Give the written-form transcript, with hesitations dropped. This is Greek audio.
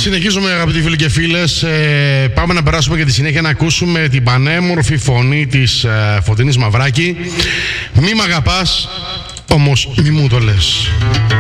συνεχίζουμε, αγαπητοί φίλοι και φίλες. Πάμε να περάσουμε για τη συνέχεια να ακούσουμε την πανέμορφη φωνή της Φωτεινής Μαυράκη. Μη μ' αγαπάς, όμως μη μου το λες.